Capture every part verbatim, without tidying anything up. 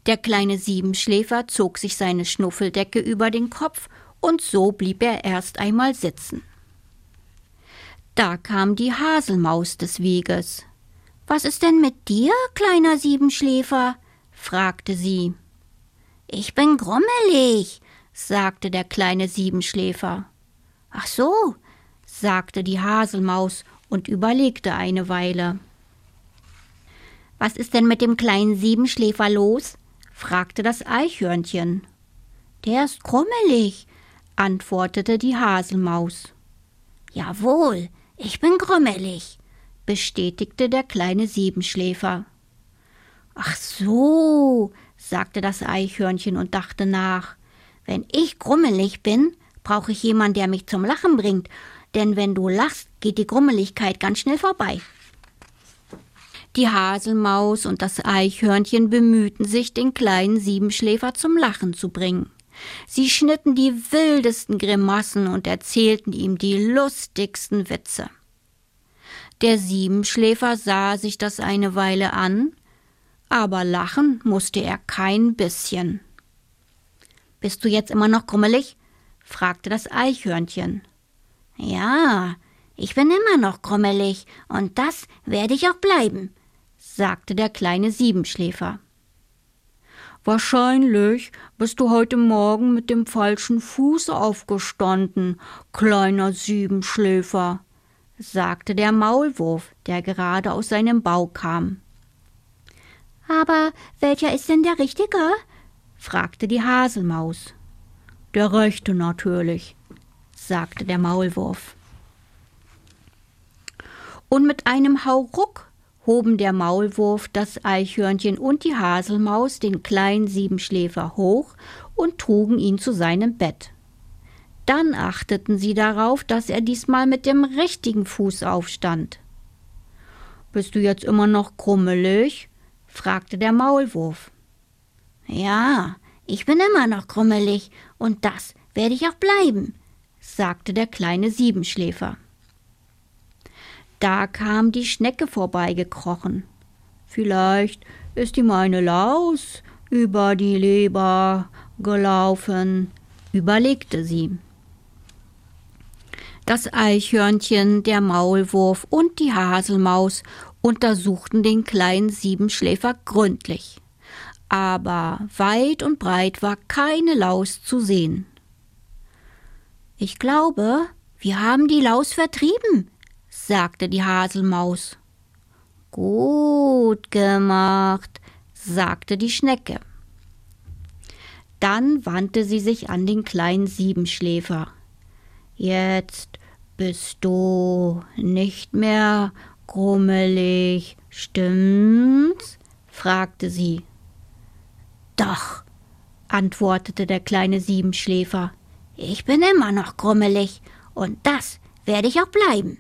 Der kleine Siebenschläfer zog sich seine Schnuffeldecke über den Kopf und so blieb er erst einmal sitzen. Da kam die Haselmaus des Weges. »Was ist denn mit dir, kleiner Siebenschläfer?« fragte sie. »Ich bin grummelig«, sagte der kleine Siebenschläfer. »Ach so«, sagte die Haselmaus und überlegte eine Weile. »Was ist denn mit dem kleinen Siebenschläfer los?« fragte das Eichhörnchen. »Der ist grummelig«, antwortete die Haselmaus. »Jawohl, ich bin grummelig«, bestätigte der kleine Siebenschläfer. »Ach so«, sagte das Eichhörnchen und dachte nach. »Wenn ich grummelig bin, brauche ich jemanden, der mich zum Lachen bringt, denn wenn du lachst, geht die Grummeligkeit ganz schnell vorbei.« Die Haselmaus und das Eichhörnchen bemühten sich, den kleinen Siebenschläfer zum Lachen zu bringen. Sie schnitten die wildesten Grimassen und erzählten ihm die lustigsten Witze. Der Siebenschläfer sah sich das eine Weile an, aber lachen musste er kein bisschen. »Bist du jetzt immer noch grummelig?« fragte das Eichhörnchen. »Ja, ich bin immer noch grummelig und das werde ich auch bleiben«, sagte der kleine Siebenschläfer. »Wahrscheinlich bist du heute Morgen mit dem falschen Fuß aufgestanden, kleiner Siebenschläfer«, sagte der Maulwurf, der gerade aus seinem Bau kam. »Aber welcher ist denn der richtige?« fragte die Haselmaus. »Der rechte natürlich«, sagte der Maulwurf. Und mit einem Hauruck hoben der Maulwurf, das Eichhörnchen und die Haselmaus den kleinen Siebenschläfer hoch und trugen ihn zu seinem Bett. Dann achteten sie darauf, dass er diesmal mit dem richtigen Fuß aufstand. »Bist du jetzt immer noch grummelig?« fragte der Maulwurf. »Ja, ich bin immer noch grummelig und das werde ich auch bleiben«, sagte der kleine Siebenschläfer. Da kam die Schnecke vorbeigekrochen. »Vielleicht ist ihm eine Laus über die Leber gelaufen«, überlegte sie. Das Eichhörnchen, der Maulwurf und die Haselmaus untersuchten den kleinen Siebenschläfer gründlich. Aber weit und breit war keine Laus zu sehen. »Ich glaube, wir haben die Laus vertrieben«, sagte die Haselmaus. »Gut gemacht«, sagte die Schnecke. Dann wandte sie sich an den kleinen Siebenschläfer. »Jetzt bist du nicht mehr grummelig, stimmt's?« fragte sie. »Doch«, antwortete der kleine Siebenschläfer, »ich bin immer noch grummelig und das werde ich auch bleiben.«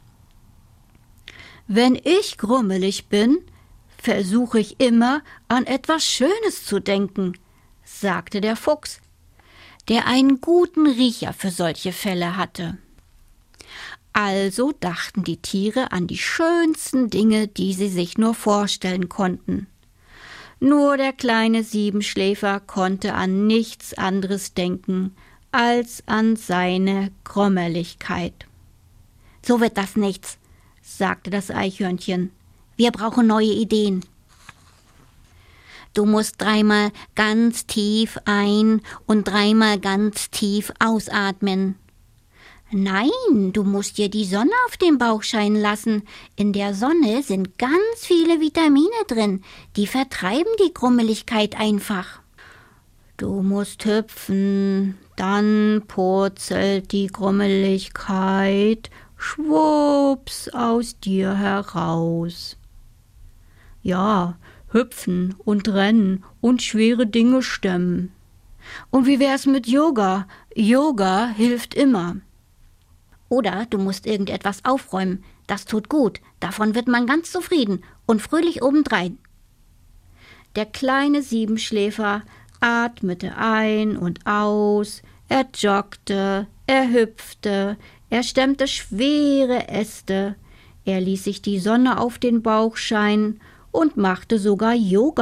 »Wenn ich grummelig bin, versuche ich immer an etwas Schönes zu denken«, sagte der Fuchs, der einen guten Riecher für solche Fälle hatte. Also dachten die Tiere an die schönsten Dinge, die sie sich nur vorstellen konnten. Nur der kleine Siebenschläfer konnte an nichts anderes denken als an seine Grummeligkeit. »So wird das nichts«, sagte das Eichhörnchen. »Wir brauchen neue Ideen.« »Du musst dreimal ganz tief ein- und dreimal ganz tief ausatmen.« »Nein, du musst dir die Sonne auf den Bauch scheinen lassen. In der Sonne sind ganz viele Vitamine drin. Die vertreiben die Grummeligkeit einfach.« »Du musst hüpfen, dann purzelt die Grummeligkeit schwupps aus dir heraus.« »Ja, hüpfen und rennen und schwere Dinge stemmen. Und wie wär's mit Yoga? Yoga hilft immer.« »Oder du musst irgendetwas aufräumen. Das tut gut. Davon wird man ganz zufrieden und fröhlich obendrein.« Der kleine Siebenschläfer atmete ein und aus, er joggte, er hüpfte, er stemmte schwere Äste, er ließ sich die Sonne auf den Bauch scheinen und machte sogar Yoga